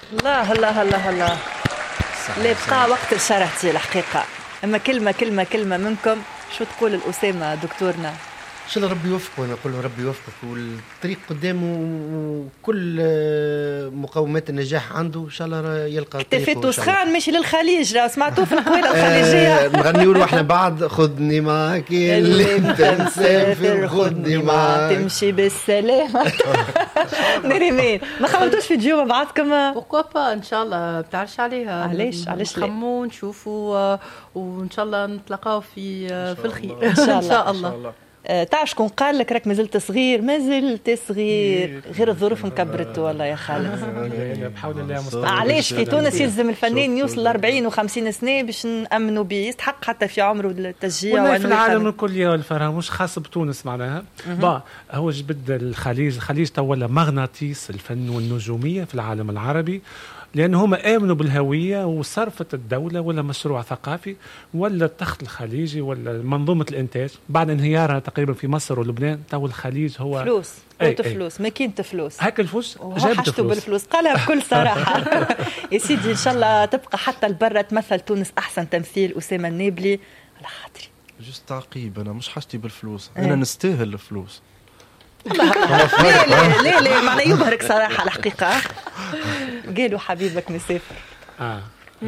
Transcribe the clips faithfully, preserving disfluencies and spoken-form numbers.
الله الله الله الله. لا بقى وقت شرحتي الحقيقة. أما كلمة كلمة كلمة منكم شو تقول الأسامة دكتورنا؟ إن شاء الله ربي يوفقه. أنا أقول ربي يوفقك والطريق قدامه وكل مقومات النجاح عنده إن شاء الله يلقى طريقه. اكتفيتوا سخان ماشي للخليج راه سمعتوه في القوالة الخليجية. نغنيوا له احنا بعد خذني معك اللي انت مسافر خذني معك تمشي بالسلامة. نريمين ما خممتوش في جيوبة بعضكم؟ بوكوا با ان شاء الله بتعرفش عليها. علاش علاش نخمو نشوفوا وان شاء الله نتلاقاو في في الخير ان شاء الله. ان شاء الله. تعرف شكون قال لك راك مازلت صغير؟ مازلت صغير غير الظروف مكبرته والله يا خالد. بحول الله مستقبل. علاش في تونس يلزم الفنان يوصل ل أربعين وخمسين سنه باش نامنوا به، يستحق حتى في عمره التشجيع وانه في العالم الكل يا الفرها مش خاص بتونس معناها. با هو جبد الخليج، الخليج تولى مغناطيس الفن والنجوميه في العالم العربي، لأن هم آمنوا بالهوية وصرفت الدولة ولا مشروع ثقافي ولا التخت الخليجي ولا منظومة الإنتاج بعد انهيارها تقريبا في مصر ولبنان. تو الخليج هو فلوس قلت فلوس ماكينة فلوس هاك الفلوس جابت فلوس بالفلوس قالها بكل صراحة. يا سيدي إن شاء الله تبقى حتى البرة تمثل تونس أحسن تمثيل. أسامة النابلي على خاطري جست تعقيب، أنا مش حاجتي بالفلوس، أنا نستاهل الفلوس. لا لا لا لا معنى يبهرك صراحة الحقيقة. قالوا حبيبك مسافر. آه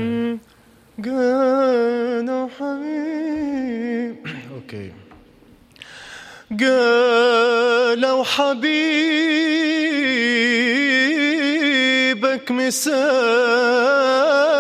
قالوا حبيب أوكي قالوا حبيبك مسافر